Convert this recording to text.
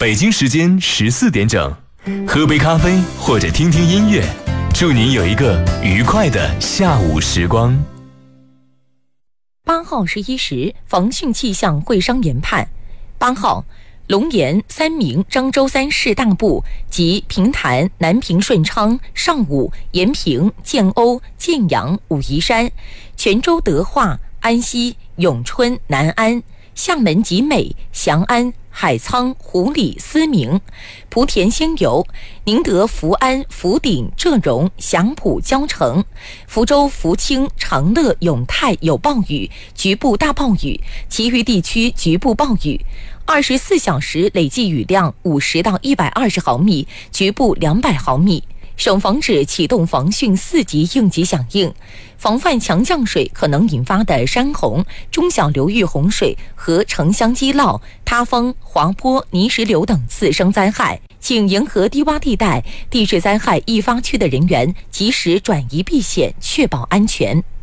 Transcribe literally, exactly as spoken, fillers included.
北京时间十四点整，喝杯咖啡或者听听音乐，祝您有一个愉快的下午时光。 八号十一时，防汛气象会商研判。八号，龙岩、三明、漳州三市大部及平潭、南平、顺昌、上武、延平、建瓯、建阳、武夷山、泉州德化、安溪、永春、南安、厦门集美、翔安、海沧、湖里、思明、莆田仙游、宁德福安、福鼎、浙荣、祥普、蕉城、福州、福清、长乐、永泰有暴雨，局部大暴雨，其余地区局部暴雨。二十四小时累计雨量五十到一百二十毫米，局部两百毫米。省防指启动防汛四级应急响应，防范强降水可能引发的山洪、中小流域洪水和城乡积涝、塌方、滑坡、泥石流等次生灾害，请沿河低洼地带、地质灾害易发区的人员及时转移避险，确保安全。